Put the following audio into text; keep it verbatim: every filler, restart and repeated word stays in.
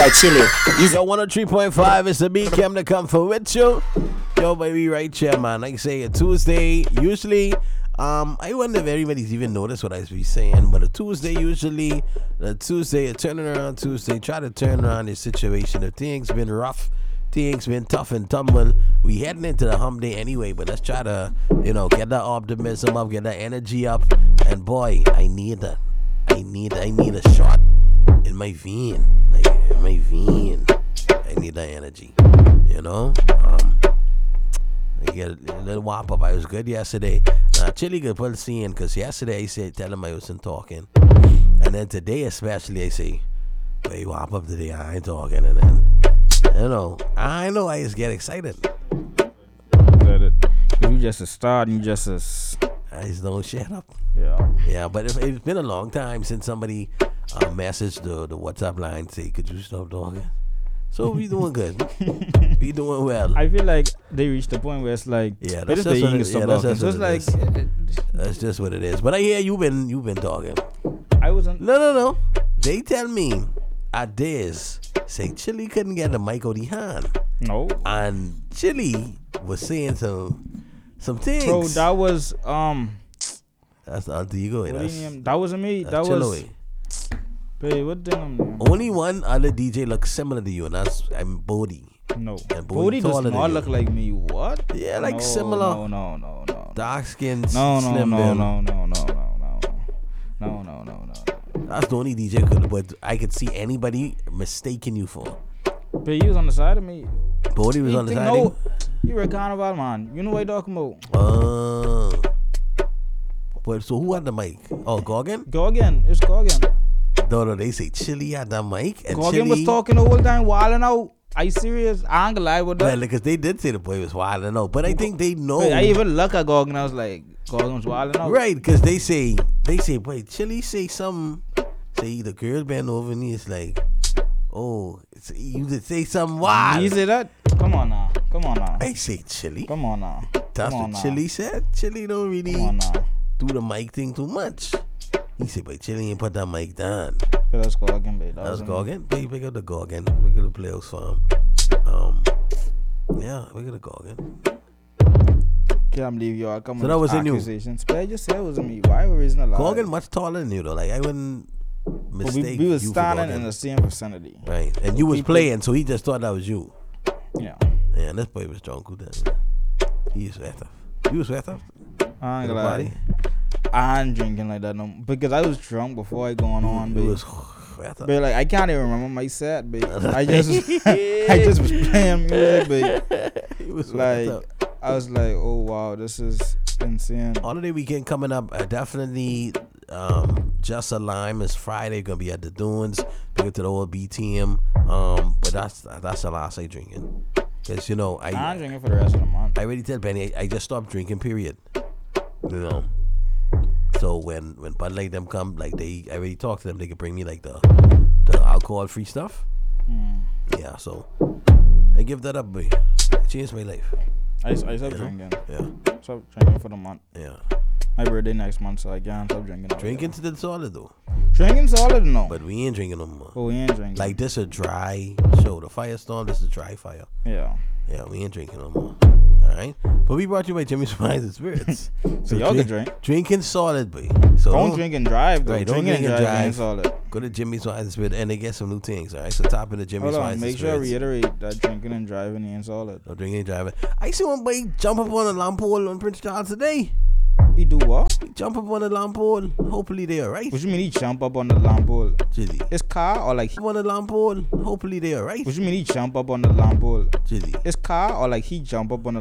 like chili. Yo, one oh three point five is the B Cam to come for with you. Yo, baby, right here, man. Like I say, a Tuesday, usually, um, I wonder if everybody's even noticed what I be saying, but a Tuesday, usually, a Tuesday, a turning around Tuesday, try to turn around this situation. If things been rough, things been tough and tumble, we heading into the hump day anyway, but let's try to, you know, get that optimism up, get that energy up, and boy, I need that. I need, I need a shot in my vein, like, in my vein. I need that energy, you know, um, I get a little whop up. I was good yesterday. Now, Chili could put seeing because yesterday I said, tell him I wasn't talking. And then today, especially, I say, well, you whop up today, I ain't talking. And then, you know, I know I just get excited. That it. You just a start and you just a. I just don't shut up. Yeah. Yeah, but it, it's been a long time since somebody uh, messaged the, the WhatsApp line, say, could you stop talking? So we doing good. We doing well. I feel like they reached the point where it's like, yeah, that's just the what it, stop yeah, that's talking. just So it's what like, it is. That's just what it is. But I hear you've been you've been talking. I wasn't. No, no, no. They tell me at this say Chili couldn't get the mic out of the hand. No. And Chili was saying some some things. Bro, that was um. That's the alter ego. What That's, do you mean? That wasn't me. that's That was. Chiloe. Babe, what thing? I'm Only one other D J looks similar to you, and that's I'm Bodie. No. And Bodie does taller than not you. look like me. What? Yeah, like no, similar. No, no, no, no. Dark skin, No, no, slim no, build. no, no, no, no, no, no, no, no, no. That's the only D J could, but I could see anybody mistaking you for. But he was on the side of me. Bodie was You on the think- side. no, of you? you were a carnival man. You know what I'm talking about. Uh, but so who had the mic? Oh, Gorgon? Go again. It's go again. No, no, they say Chili had that mic. And Go Chili, again was talking the whole time, wilding out. Are you serious? I ain't gonna lie with that. well, because they did say the boy was wild and out, but I think they know. Wait, I even look at Gorgon. I was like, Gorgon was wilding out. Right, because they say, they say, boy, Chili say something, say the girl bend over and he's like, oh, it's, you did say something wild. You say that? Come on now. Come on now. I say Chili. Come on now. That's Come on what now. Chili said. Chili don't really Come on now. do the mic thing too much. He said, but Chili ain't put that mic down. Yeah, let's go again, babe. That That's was Gorgon. Baby, pick up the Gorgon. We got the playoffs farm. Um, yeah, we got the Gorgon. Can't believe y'all coming So that with wasn't you? accusations. But I just said it wasn't me. Why were raising a lie? Gorgon much taller than you though. Like I wouldn't But mistake we, we was you for standing Gorgon. in the same vicinity. Right, and you was People- playing, so he just thought that was you. Yeah. Yeah, and this boy was drunk. Who that? He was sweat up. You was sweat up. I ain't In the gonna party? lie. I ain't drinking like that no because I was drunk before I going on, He babe. was sweat up. But like I can't even remember my set, babe. I just I just was playing music, babe. He was sweat Like up. I was like, oh wow, this is insane. Holiday weekend coming up. Uh, definitely, um, Just a Lime is Friday. Gonna be at the Dunes. Big up to the old B T M. Um, but that's that's the last I drinking. Cause you know I I ain't drinking for the rest of the month. I already tell Benny I, I just stopped drinking. Period. You know. So when when Bud Light them come, like they I already talked to them. They could bring me like the the alcohol free stuff. Hmm. Yeah. So I give that up, boy. It changed my life. I, I stopped You know? drinking. Yeah. Stop drinking for the month. Yeah. My birthday next month, so I can't stop drinking. all Drinking the to the solid though. time. Drinking solid no. But we ain't drinking no more. But we ain't drinking. Like this a dry show. The Firestorm, this is dry fire. yeah. Yeah, we ain't drinking no more. Alright? But we brought you by Jimmy's Wines and Spirits. So y'all can drink. Drinking solid, boy. So Don't drink and drive though. Right, don't Drinking drink and and drive. driving ain't solid. Go to Jimmy's Wines and Spirits and they get some new things. Alright? So top in the Jimmy's Hold Wines on, and make sure I Spirits. reiterate that drinking and driving ain't solid. No drinking and driving. I see one boy jump up on a lamp pole on Prince Charles today. He do what? He jump up on a lamp pole. Hopefully they alright. What you mean he jump up on the lamp pole? Jilly. His car or like? On a lamp pole. Hopefully they alright. What you mean he jump up on the lamp pole? Jilly. His car or like he jump up on the